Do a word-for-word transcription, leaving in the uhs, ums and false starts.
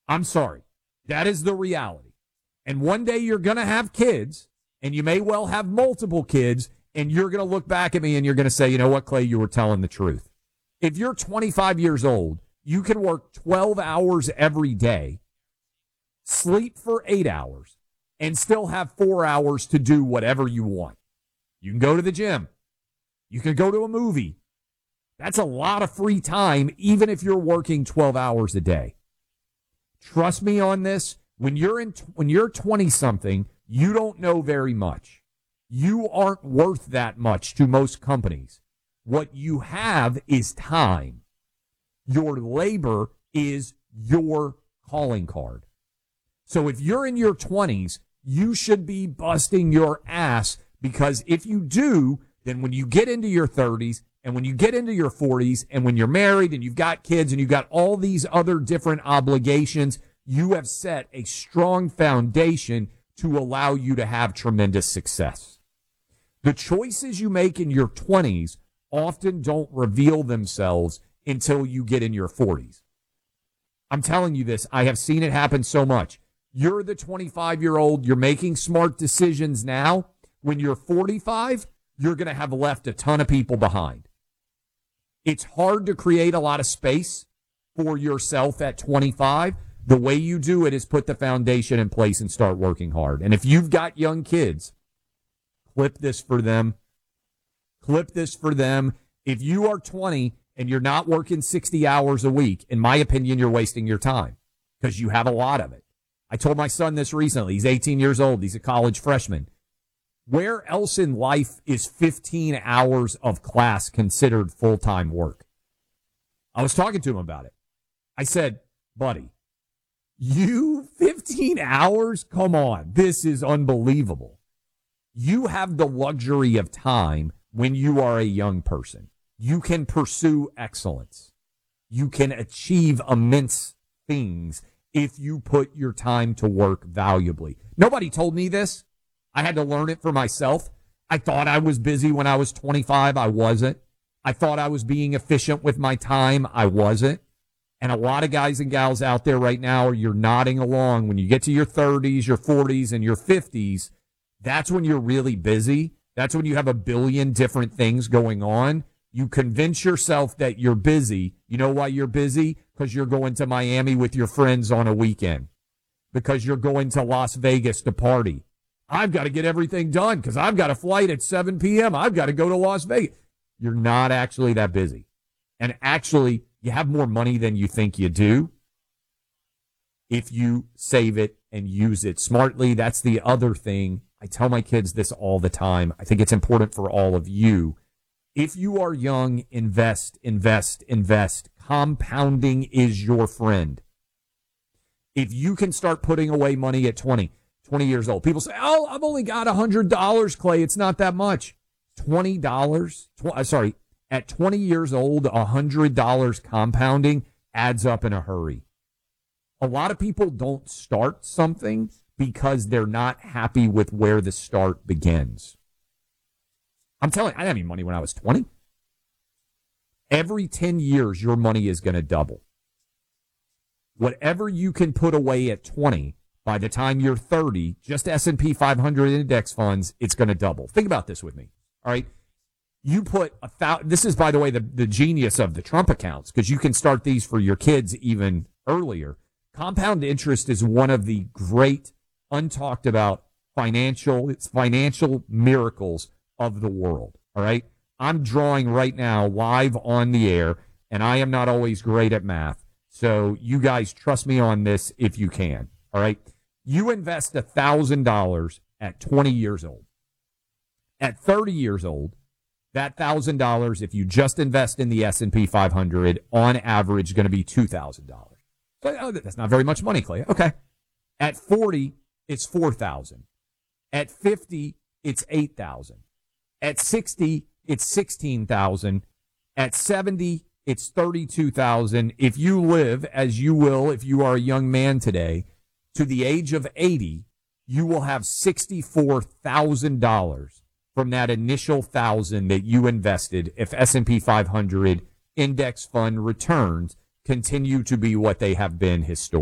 I'm sorry. That is the reality. And one day you're going to have kids, and you may well have multiple kids, and you're going to look back at me and you're going to say, you know what, Clay, you were telling the truth. If you're twenty-five years old, you can work twelve hours every day, sleep for eight hours, and still have four hours to do whatever you want. You can go to the gym. You can go to a movie. That's a lot of free time, even if you're working twelve hours a day. Trust me on this. When you're in, when you're twenty-something, you don't know very much. You aren't worth that much to most companies. What you have is time. Your labor is your calling card. So if you're in your twenties, you should be busting your ass, because if you do, then when you get into your thirties and when you get into your forties and when you're married and you've got kids and you've got all these other different obligations, you have set a strong foundation to allow you to have tremendous success. The choices you make in your twenties often don't reveal themselves until you get in your forties. I'm telling you this. I have seen it happen so much. You're the twenty-five-year-old. You're making smart decisions now. When you're forty-five, you're going to have left a ton of people behind. It's hard to create a lot of space for yourself at twenty-five. The way you do it is put the foundation in place and start working hard. And if you've got young kids, clip this for them. Clip this for them. If you are twenty and you're not working sixty hours a week, in my opinion, you're wasting your time because you have a lot of it. I told my son this recently. He's eighteen years old. He's a college freshman. Where else in life is fifteen hours of class considered full-time work? I was talking to him about it. I said, buddy, you fifteen hours? Come on. This is unbelievable. You have the luxury of time when you are a young person. You can pursue excellence. You can achieve immense things if you put your time to work valuably. Nobody told me this. I had to learn it for myself. I thought I was busy when I was twenty-five. I wasn't. I thought I was being efficient with my time. I wasn't. And a lot of guys and gals out there right now, you're nodding along. When you get to your thirties, your forties, and your fifties, that's when you're really busy. That's when you have a billion different things going on. You convince yourself that you're busy. You know why you're busy? Because you're going to Miami with your friends on a weekend. Because you're going to Las Vegas to party. I've got to get everything done because I've got a flight at seven p.m. I've got to go to Las Vegas. You're not actually that busy. And actually, you have more money than you think you do if you save it and use it smartly. That's the other thing. I tell my kids this all the time. I think it's important for all of you. If you are young, invest, invest, invest. Compounding is your friend. If you can start putting away money at twenty, twenty years old, people say, oh, I've only got one hundred dollars, Clay. It's not that much. twenty dollars, tw- sorry, at twenty years old, one hundred dollars compounding adds up in a hurry. A lot of people don't start something because they're not happy with where the start begins. I'm telling you, I didn't have any money when I was twenty. Every ten years, your money is going to double. Whatever you can put away at twenty, by the time you're thirty, just S and P five hundred index funds, it's going to double. Think about this with me. All right. You put a thousand. This is, by the way, the, the genius of the Trump accounts, because you can start these for your kids even earlier. Compound interest is one of the great untalked about financial, it's financial miracles of the world. All right. I'm drawing right now live on the air, and I am not always great at math. So you guys trust me on this if you can. All right. You invest one thousand dollars at twenty years old. At thirty years old, that one thousand dollars, if you just invest in the S and P five hundred, on average, is going to be two thousand dollars. So, oh, that's not very much money, Clay. Okay. At forty, it's four thousand dollars. At fifty, it's eight thousand dollars. At sixty, it's sixteen thousand dollars. At seventy, it's thirty-two thousand dollars. If you live, as you will if you are a young man today, to the age of eighty, you will have sixty-four thousand dollars from that initial thousand that you invested if S and P five hundred index fund returns continue to be what they have been historically.